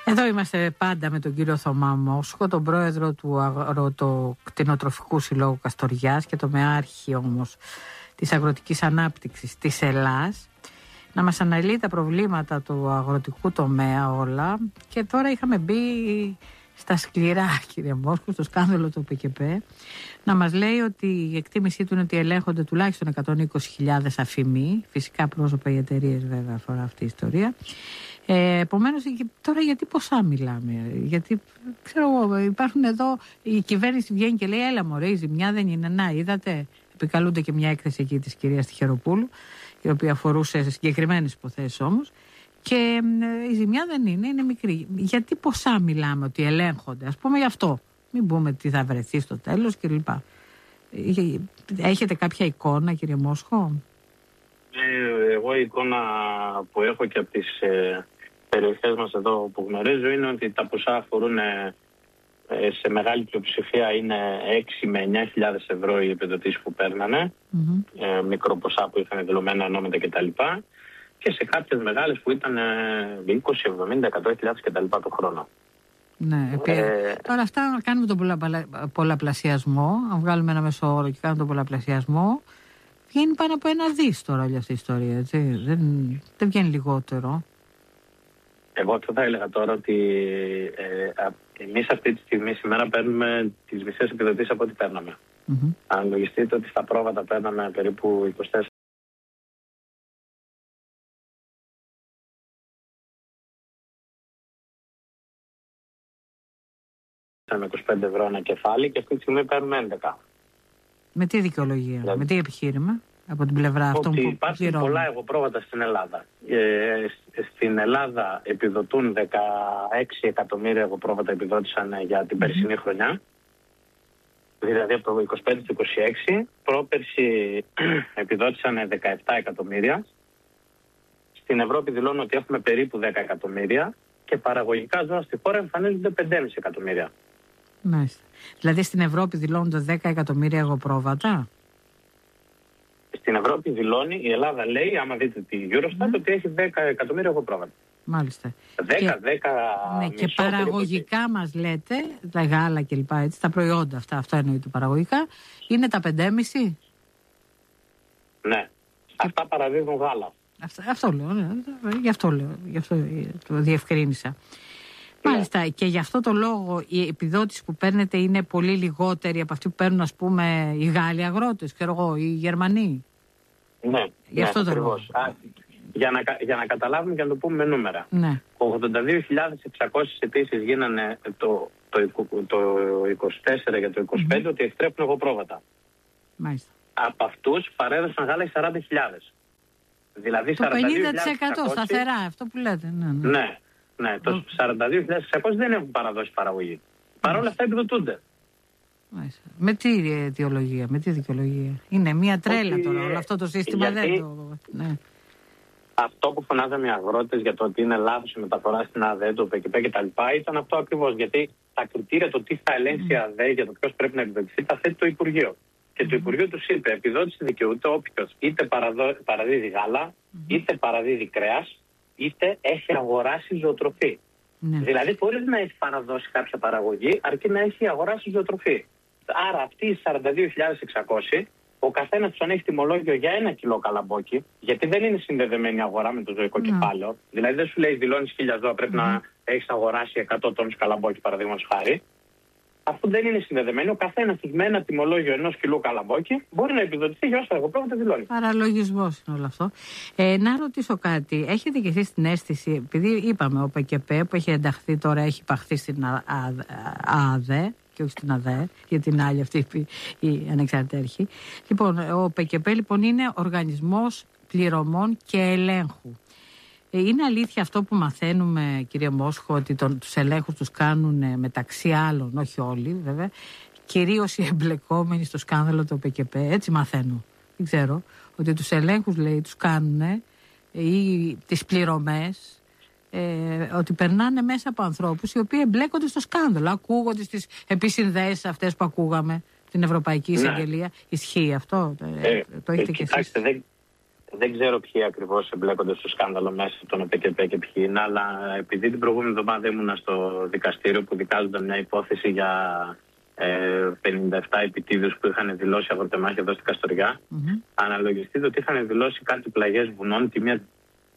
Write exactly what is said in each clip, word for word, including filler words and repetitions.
Εδώ είμαστε πάντα με τον κύριο Θωμά Μόσχο, τον πρόεδρο του Αγροτοκτηνοτροφικού Συλλόγου Καστοριάς και το μεάρχη όμως της αγροτικής ανάπτυξης της Ελλάς, να μας αναλύει τα προβλήματα του αγροτικού τομέα όλα. Και τώρα είχαμε μπει στα σκληρά, κύριε Μόσχο, στο σκάνδαλο του ΠΚΠ, να μας λέει ότι η εκτίμησή του είναι ότι ελέγχονται τουλάχιστον εκατόν είκοσι χιλιάδες αφημοί, φυσικά πρόσωπα οι εταιρείες βέβαια αφορά αυτή η ιστορία. Ε, Επομένως, τώρα γιατί ποσά μιλάμε, γιατί ξέρω εγώ, υπάρχουν εδώ, η κυβέρνηση βγαίνει και λέει έλα μωρέ, η ζημιά δεν είναι, να είδατε, επικαλούνται και μια έκθεση εκεί της κυρίας Τυχεροπούλου, η οποία αφορούσε σε συγκεκριμένες υποθέσεις όμως, και ε, η ζημιά δεν είναι, είναι μικρή. Γιατί ποσά μιλάμε ότι ελέγχονται, ας πούμε γι' αυτό, μην πούμε τι θα βρεθεί στο τέλος κλπ. Έχετε κάποια εικόνα, κύριε Μόσχο? Ε, εγώ η εικόνα που έχω και από τις ε, περιοχές μας εδώ που γνωρίζω είναι ότι τα ποσά αφορούν ε, σε μεγάλη πλειοψηφία είναι έξι με εννιά χιλιάδες ευρώ οι επιδοτήσεις που παίρνανε, mm-hmm. ε, μικρό ποσά που είχαν δηλωμένα ονόματα κτλ. Και σε κάποιες μεγάλες που ήταν ε, είκοσι, εβδομήντα, εκατό χιλιάδες κτλ. Το χρόνο. Ναι, ε, τώρα αυτά να κάνουμε τον πολλα, πολλαπλασιασμό, αν βγάλουμε ένα μέσο όρο και κάνουμε τον πολλαπλασιασμό, βγαίνει πάνω από ένα δις τώρα για αυτή η ιστορία, έτσι. Δεν, δεν βγαίνει λιγότερο. Εγώ αυτό θα έλεγα τώρα ότι ε, εμείς αυτή τη στιγμή σήμερα παίρνουμε τις μισές επιδοτήσεις από ό,τι παίρναμε. Mm-hmm. Αν λογιστείτε ότι στα πρόβατα παίρναμε περίπου είκοσι τέσσερα με είκοσι πέντε ευρώ ένα κεφάλι και αυτή τη στιγμή παίρνουμε έντεκα. Με τι δικαιολογία, δηλαδή, με τι επιχείρημα από την πλευρά αυτών που υπάρχουν πληρώνουν. Πολλά εγωπρόβατα στην Ελλάδα. Ε, στην Ελλάδα επιδοτούν δεκαέξι εκατομμύρια εγωπρόβατα επιδότησαν για την περσινή mm-hmm. χρονιά. Δηλαδή από το είκοσι πέντε στο είκοσι έξι. Πρόπερση επιδότησαν δεκαεπτά εκατομμύρια. Στην Ευρώπη δηλώνουν ότι έχουμε περίπου δέκα εκατομμύρια και παραγωγικά ζώα στη χώρα εμφανίζονται πέντε κόμμα πέντε εκατομμύρια. Μάλιστα. Δηλαδή στην Ευρώπη δηλώνονται δέκα εκατομμύρια εγωπρόβατα. Στην Ευρώπη δηλώνει, η Ελλάδα λέει, άμα δείτε τη Eurostat, mm. ότι έχει δέκα εκατομμύρια εγωπρόβατα. Μάλιστα. δέκα, και, δέκα ναι, και παραγωγικά μας λέτε, τα γάλα και λοιπά, έτσι, τα προϊόντα αυτά, αυτά εννοείται παραγωγικά, είναι τα πέντε κόμμα πέντε. Ναι. Και... αυτά παραδίδουν γάλα. Αυτό, αυτό λέω, ναι, γι' αυτό λέω, γι' αυτό το διευκρίνησα. Μάλιστα, ναι. Και γι' αυτό το λόγο η επιδότηση που παίρνετε είναι πολύ λιγότερη από αυτή που παίρνουν, ας πούμε, οι Γάλλοι αγρότες, ξέρω εγώ, οι Γερμανοί. Ναι, γι' αυτό ναι, το λόγο. Α, για, να, για να καταλάβουμε και να το πούμε με νούμερα. Ναι. ογδόντα δύο χιλιάδες εξακόσιες αιτήσεις γίνανε το, το, το, το είκοσι τέσσερα για το είκοσι πέντε mm-hmm. ότι εκτρέπουν εγωπρόβατα. Μάλιστα. Από αυτούς παρέδωσαν γάλα οι σαράντα χιλιάδες. Δηλαδή το πενήντα τοις εκατό σταθερά, αυτό που λέτε. Ναι, ναι. ναι. Ναι, το σαράντα δύο χιλιάδες εξακόσιες δεν έχουν παραδώσει παραγωγή. Παρ' όλα αυτά επιδοτούνται. Μάλιστα. Με τι αιτιολογία, με τι δικαιολογία? Είναι μια τρέλα ότι, τώρα όλο αυτό το σύστημα δεν το... Ναι. Αυτό που φωνάζαμε οι αγρότες για το ότι είναι λάθος η μεταφορά στην ΑΔΕ, το ΠΚΠ κτλ. Ήταν αυτό ακριβώς. Γιατί τα κριτήρια το τι θα ελέγξει η ΑΔΕ για το ποιος πρέπει να επιδοτηθεί τα θέτει το Υπουργείο. Και το Υπουργείο τους είπε: επιδότηση δικαιούται όποιος είτε παραδο... παραδίδει γάλα, είτε παραδίδει κρέας, είτε έχει αγοράσει ζωοτροφή. Ναι. Δηλαδή, χωρίς να έχει παραδώσει κάποια παραγωγή, αρκεί να έχει αγοράσει ζωοτροφή. Άρα, αυτοί οι σαράντα δύο χιλιάδες εξακόσιοι, ο καθένας τους αν έχει τιμολόγιο για ένα κιλό καλαμπόκι, γιατί δεν είναι συνδεδεμένη η αγορά με το ζωικό mm. κεφάλαιο. Δηλαδή, δεν σου λέει δηλώνεις χίλια ζώα, πρέπει mm. να έχεις αγοράσει εκατό τόνους καλαμπόκι, παραδείγματος χάρη. Αφού δεν είναι συνδεδεμένοι, ο καθένας με ένα τιμολόγιο ενός κιλού καλαμπόκι μπορεί να επιδοτηθεί για όσα εγωπρόβατα δηλώνει. Παραλογισμός είναι όλο αυτό. Ε, να ρωτήσω κάτι. Έχετε και εσείς την αίσθηση, επειδή είπαμε ο ΠΚΠ που έχει ενταχθεί τώρα, έχει υπαχθεί στην ΑΔΕ και όχι στην ΑΔΕ, για την άλλη αυτή η ανεξάρτητη αρχή. Λοιπόν, ο ΠΚΠ λοιπόν είναι οργανισμός πληρωμών και ελέγχου. Είναι αλήθεια αυτό που μαθαίνουμε, κύριε Μόσχο, ότι τον, τους ελέγχους τους κάνουν μεταξύ άλλων, όχι όλοι βέβαια, κυρίως οι εμπλεκόμενοι στο σκάνδαλο του ΠΚΠ, έτσι μαθαίνω. Δεν ξέρω, ότι τους ελέγχους λέει τους κάνουν ή τις πληρωμές, ε, ότι περνάνε μέσα από ανθρώπους οι οποίοι εμπλέκονται στο σκάνδαλο, ακούγονται στις επισυνδέσεις αυτές που ακούγαμε, την Ευρωπαϊκή Εισαγγελία. Ναι. Ισχύει αυτό, ε, το έχετε ε, κι εσείς? Δεν... Δεν ξέρω ποιοι ακριβώς εμπλέκονται στο σκάνδαλο μέσα στον ΟΠΕΚΕΠΕ και ποιοι είναι, αλλά επειδή την προηγούμενη εβδομάδα ήμουνα στο δικαστήριο που δικάζονταν μια υπόθεση για ε, πενήντα επτά επιτίδιους που είχαν δηλώσει αγροτεμάχια εδώ στην Καστοριά, mm-hmm. αναλογιστείτε ότι είχαν δηλώσει κάτι πλαγιές βουνών, τη μία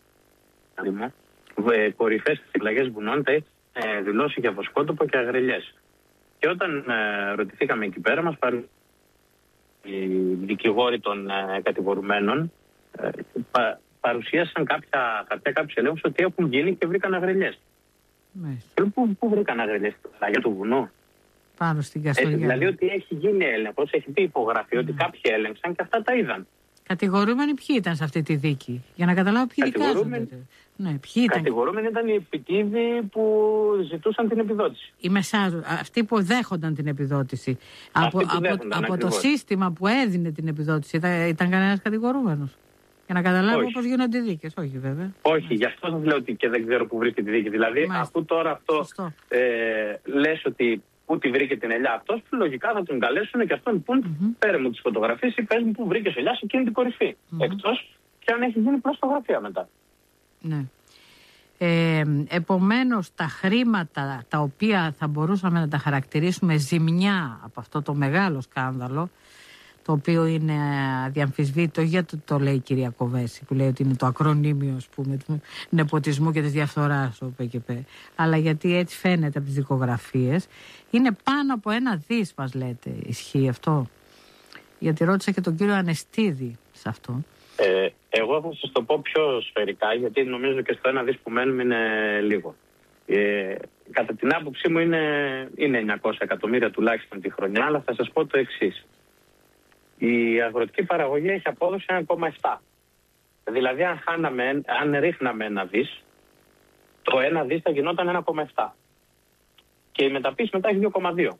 ε, κορυφές στις πλαγιές βουνών τα είχε ε, δηλώσει για βοσκότοπο και αγρελιές. Και όταν ε, ρωτηθήκαμε εκεί πέρα, μας παρουσίασαν οι δικηγόροι των ε, κατηγορουμένων, ε, πα, παρουσίασαν κάποια χαρτιά, κάποιους ελέγχους ότι έχουν γίνει και βρήκαν αγρελιές. Mm. Πού, πού βρήκαν αγρελιές, στα πλάγια του βουνού? Πάνω στην Καστοριά. Ε, δηλαδή ότι έχει γίνει έλεγχος, έχει πει υπογραφή mm. ότι κάποιοι έλεγξαν και αυτά τα είδαν. Κατηγορούμενοι ποιοι ήταν σε αυτή τη δίκη, για να καταλάβω ποιοι δικάζονται. Ναι, ποιοι ήταν. Κατηγορούμενοι ήταν οι επιτίδιοι που ζητούσαν την επιδότηση. Οι μεσάζου, αυτοί που δέχονταν την επιδότηση. Από, από, από το σύστημα που έδινε την επιδότηση ήταν, ήταν κανένας κατηγορούμενος. Για να καταλάβω πώς γίνονται οι δίκες. Όχι βέβαια. Όχι, ναι. Γι' αυτό σας λέω ότι και δεν ξέρω που βρίσκεται η δίκη. Δηλαδή, μάλιστα. Αφού τώρα αυτό ε, λες ότι πού τη βρήκε την ελιά αυτός, λογικά θα τον καλέσουν και αυτόν πούν mm-hmm. πέρα μου τις φωτογραφίες ή πες μου πού βρήκες ελιά σε εκείνη την κορυφή. Mm-hmm. Εκτός και αν έχει γίνει πλαστογραφία μετά. Ναι. Ε, επομένως τα χρήματα τα οποία θα μπορούσαμε να τα χαρακτηρίσουμε ζημιά από αυτό το μεγάλο σκάνδαλο, το οποίο είναι αδιαμφισβήτητο, γιατί το λέει η κυρία Κοβέση, που λέει ότι είναι το ακρονίμιο, ας πούμε, του νεποτισμού και της διαφθοράς, ο ΠΚΠ, αλλά γιατί έτσι φαίνεται από τις δικογραφίες, είναι πάνω από ένα δις, μας λέτε. Ισχύει αυτό? Γιατί ρώτησα και τον κύριο Ανεστίδη σε αυτό. Ε, εγώ θα σας το πω πιο σφαιρικά, γιατί νομίζω και στο ένα δις που μένουμε είναι λίγο. Ε, κατά την άποψή μου είναι, είναι εννιακόσια εκατομμύρια τουλάχιστον τη χρονιά, αλλά θα σας πω το εξής. Η αγροτική παραγωγή έχει απόδοση ένα κόμμα επτά. Δηλαδή αν, χάναμε, αν ρίχναμε ένα δις, το ένα δις θα γινόταν ένα κόμμα επτά. Και η μεταποίηση μετά έχει δύο κόμμα δύο.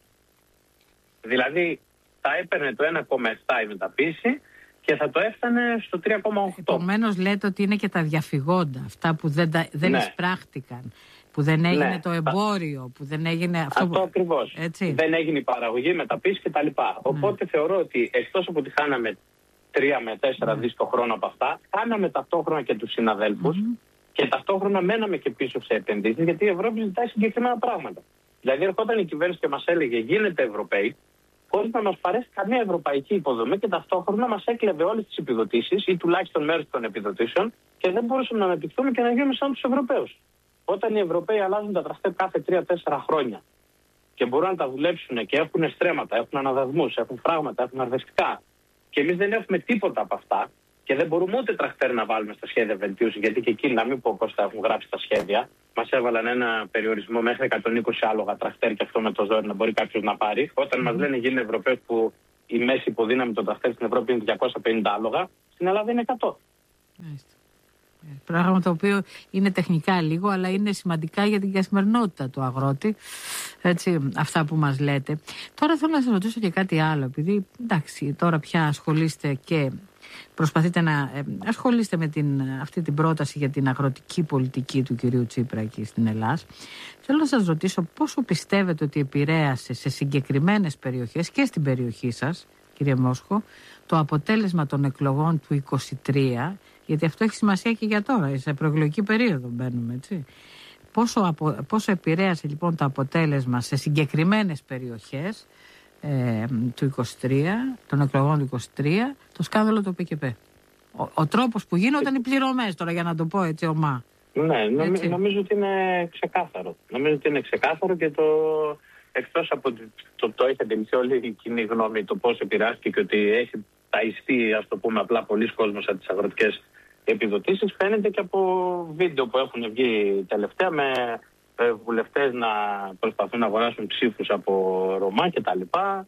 Δηλαδή θα έπαιρνε το ένα κόμμα επτά η μεταποίηση και θα το έφτανε στο τρία κόμμα οκτώ. Επομένως λέτε ότι είναι και τα διαφυγόντα, αυτά που δεν, δεν ναι. εισπράχτηκαν, που δεν έγινε ναι. το εμπόριο, που δεν έγινε αυτό, αυτό που... ακριβώς. Έτσι. Δεν έγινε η παραγωγή, η μεταποίηση κτλ. Ναι. Οπότε θεωρώ ότι εκτός από ότι χάναμε τρία με τέσσερα ναι. δις το χρόνο από αυτά, χάναμε ταυτόχρονα και τους συναδέλφους mm-hmm. και ταυτόχρονα μέναμε και πίσω σε επενδύσεις, γιατί η Ευρώπη ζητάει συγκεκριμένα πράγματα. Δηλαδή ερχόταν η κυβέρνηση και μας έλεγε γίνετε Ευρωπαίοι, χωρίς να μας παρέσει καμία ευρωπαϊκή υποδομή και ταυτόχρονα μας έκλεβε όλες τις επιδοτήσεις ή τουλάχιστον μέρος των επιδοτήσεων και δεν μπορούσαμε να αναπτυχθούμε και να γίνουμε σαν τους Ευρωπαίους. Όταν οι Ευρωπαίοι αλλάζουν τα τραχτέρ κάθε τρία τέσσερα χρόνια και μπορούν να τα δουλέψουν και έχουν στρέμματα, έχουν αναδασμούς, έχουν φράγματα, έχουν αρδευτικά και εμείς δεν έχουμε τίποτα από αυτά και δεν μπορούμε ούτε τραχτέρ να βάλουμε στα σχέδια βελτίωση, γιατί και εκείνοι, να μην πω πώς τα έχουν γράψει τα σχέδια, μας έβαλαν ένα περιορισμό μέχρι εκατόν είκοσι άλογα τραχτέρ και αυτό με το ζόρι να μπορεί κάποιος να πάρει. Όταν mm-hmm. μας λένε γίνουν Ευρωπαίοι που η μέση υποδύναμη των τραχτέρ στην Ευρώπη είναι διακόσια πενήντα άλογα, στην Ελλάδα είναι εκατό. Μάλιστα. Πράγμα το οποίο είναι τεχνικά λίγο, αλλά είναι σημαντικά για την καθημερινότητα του αγρότη. Έτσι, αυτά που μας λέτε. Τώρα θέλω να σας ρωτήσω και κάτι άλλο, επειδή εντάξει, τώρα πια ασχολείστε και προσπαθείτε να ε, ασχολείστε με την, αυτή την πρόταση για την αγροτική πολιτική του κυρίου Τσίπρα εκεί στην Ελλάδα. Θέλω να σας ρωτήσω πόσο πιστεύετε ότι επηρέασε σε συγκεκριμένες περιοχές και στην περιοχή σας, κύριε Μόσχο, το αποτέλεσμα των εκλογών του είκοσι τρία, γιατί αυτό έχει σημασία και για τώρα, σε προεκλογική περίοδο μπαίνουμε, έτσι. Πόσο, απο, πόσο επηρέασε λοιπόν το αποτέλεσμα σε συγκεκριμένες περιοχές ε, του είκοσι τρία, των εκλογών του είκοσι τρία, το σκάνδαλο του ΠΚΠ. Ο, ο τρόπος που γίνονταν οι πληρωμές, τώρα για να το πω έτσι ομά. Ναι, νομι, νομίζω ότι είναι ξεκάθαρο. Νομίζω ότι είναι ξεκάθαρο και το... Εκτός από το, το, το έχει αντιληφθεί όλη η κοινή γνώμη το πώς επηρεάστηκε και ότι έχει ταϊστεί, ας το πούμε απλά, πολλοί κόσμος από τις αγροτικές επιδοτήσεις, φαίνεται και από βίντεο που έχουν βγει τελευταία με ε, βουλευτές να προσπαθούν να αγοράσουν ψήφους από Ρωμά κτλ.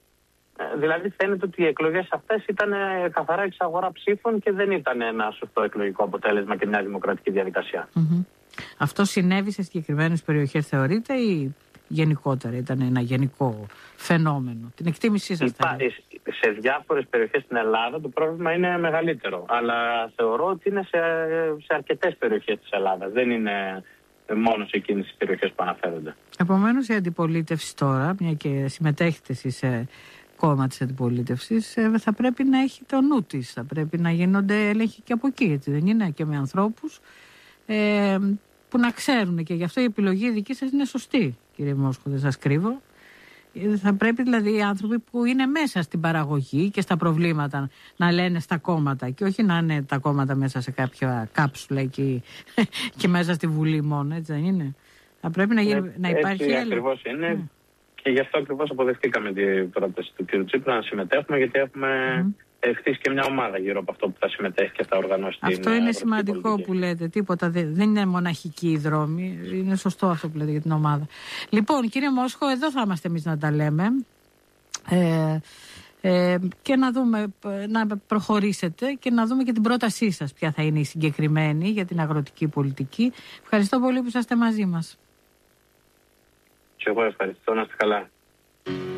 Ε, δηλαδή φαίνεται ότι οι εκλογές αυτές ήταν ε, καθαρά εξαγορά ψήφων και δεν ήταν ένα σωστό εκλογικό αποτέλεσμα και μια δημοκρατική διαδικασία. Mm-hmm. Αυτό συνέβη σε συγκεκριμένες περιοχές, θεωρείτε, ή γενικότερα ήταν ένα γενικό φαινόμενο? Την εκτίμησή σας? Υπά, σε διάφορες περιοχές στην Ελλάδα το πρόβλημα είναι μεγαλύτερο, αλλά θεωρώ ότι είναι σε, σε αρκετές περιοχές της Ελλάδας, δεν είναι μόνο σε εκείνες τις περιοχές που αναφέρονται. Επομένως η αντιπολίτευση τώρα, μια και συμμετέχετε εσείς σε κόμμα της αντιπολίτευσης ε, θα πρέπει να έχει το νου της. Θα πρέπει να γίνονται έλεγχοι και από εκεί, έτσι δεν είναι, και με ανθρώπους ε, που να ξέρουν, και γι' αυτό η επιλογή δική σας είναι σωστή, κύριε Μόσχο, δεν σας κρύβω. Θα πρέπει δηλαδή οι άνθρωποι που είναι μέσα στην παραγωγή και στα προβλήματα να λένε στα κόμματα, και όχι να είναι τα κόμματα μέσα σε κάποια κάψουλα και, και μέσα στη Βουλή μόνο, έτσι δεν είναι. Θα πρέπει να, γίνει, να υπάρχει έλεγχο. Ακριβώς είναι. Mm. Και γι' αυτό ακριβώς αποδεχτήκαμε την πρόταση του κ. Τσίπρα να συμμετέχουμε, γιατί έχουμε mm. χτίσει και μια ομάδα γύρω από αυτό που θα συμμετέχει και θα οργανώσει. Αυτό είναι σημαντικό πολιτική που λέτε. Τίποτα δεν, δεν είναι μοναχική η δρόμη. Είναι σωστό αυτό που λέτε για την ομάδα. Λοιπόν, κύριε Μόσχο, εδώ θα είμαστε εμείς να τα λέμε. Ε, ε, και να δούμε, να προχωρήσετε και να δούμε και την πρότασή σας ποια θα είναι η συγκεκριμένη για την αγροτική πολιτική. Ευχαριστώ πολύ που είσαστε μαζί μας. Και εγώ ευχαριστώ, να είστε καλά.